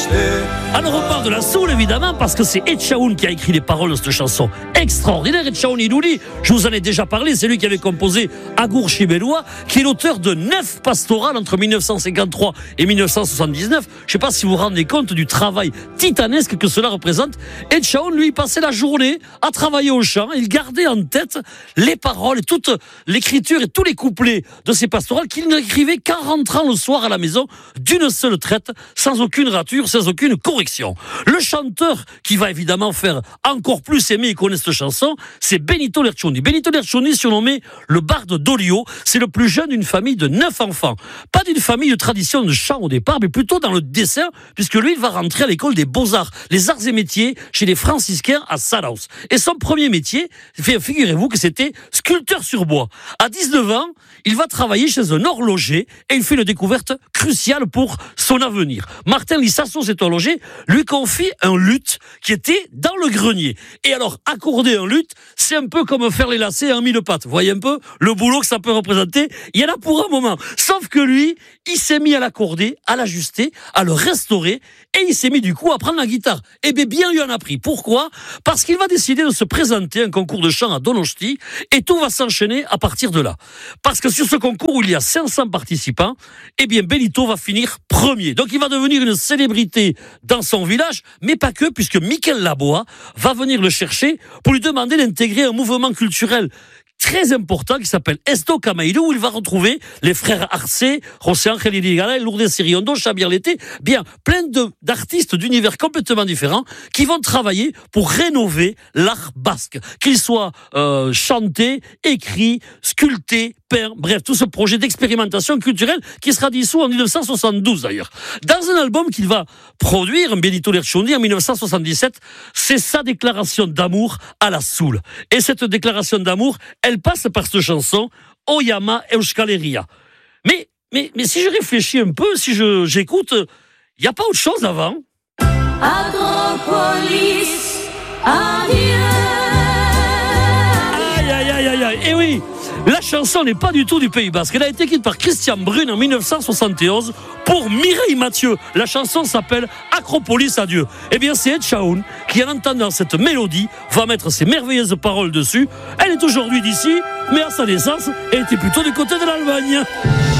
Alors on parle de la soul évidemment parce que c'est Ed Sheeran qui a écrit les paroles de cette chanson extraordinaire. Ed Sheeran Idouli, je vous en ai déjà parlé, c'est lui qui avait composé Agour Chibelois, qui est l'auteur de 9 pastorales entre 1953 et 1979. Je ne sais pas si vous vous rendez compte du travail titanesque que cela représente. Ed Sheeran, lui, passait la journée à travailler au chant. Il gardait en tête les paroles, toute l'écriture et tous les couplets de ces pastorales qu'il n'écrivait qu'en rentrant le soir à la maison d'une seule traite, sans aucune rature, sans aucune correction. Le chanteur qui va évidemment faire encore plus aimer et connaître cette chanson, c'est Benito Lercioni. Benito Lercioni, surnommé le barde d'Olio, c'est le plus jeune d'une famille de 9 enfants. Pas d'une famille de tradition de chant au départ, mais plutôt dans le dessin, puisque lui, il va rentrer à l'école des beaux-arts, les arts et métiers, chez les franciscains à Salaus. Et son premier métier, figurez-vous que c'était sculpteur sur bois. À 19 ans, il va travailler chez un horloger et il fait une découverte cruciale pour son avenir. Martin Lissasso, cet horloger, lui confie un luth qui était dans le grenier. Et alors, accorder un luth, c'est un peu comme faire les lacets en 1000 pattes. Vous voyez un peu le boulot que ça peut représenter? Il y en a pour un moment. Sauf que lui, il s'est mis à l'accorder, à l'ajuster, à le restaurer, et il s'est mis du coup à prendre la guitare. Et bien lui en a pris. Pourquoi? Parce qu'il va décider de se présenter à un concours de chant à Donosti, et tout va s'enchaîner à partir de là. Parce que sur ce concours où il y a 500 participants, eh bien Benito va finir premier. Donc il va devenir une célébrité dans son village, mais pas que, puisque Michel Laboa va venir le chercher pour lui demander d'intégrer un mouvement culturel très important qui s'appelle Esto Camairu, où il va retrouver les frères Arce, José Ángel Irigaray, Lourdes Siriondo, Xavier Lété, bien plein d'artistes d'univers complètement différents qui vont travailler pour rénover l'art basque, qu'il soit chanté, écrit, sculpté, peint, bref, tout ce projet d'expérimentation culturelle qui sera dissous en 1972 d'ailleurs. Dans un album qu'il va produire, Benito Lercioni, en 1977, c'est sa déclaration d'amour à la soul. Et cette déclaration d'amour, elle passe par cette chanson Oyama Euskal Herria. Mais si je réfléchis un peu, si j'écoute, il n'y a pas autre chose avant. Agropolis, adieu. Aïe. Et oui, la chanson n'est pas du tout du Pays Basque. Elle a été écrite par Christian Brun en 1971 pour Mireille Mathieu. La chanson s'appelle Acropolis Adieu. Eh bien, c'est Ed Sheeran qui, en entendant cette mélodie, va mettre ses merveilleuses paroles dessus. Elle est aujourd'hui d'ici, mais à sa naissance, elle était plutôt du côté de l'Allemagne.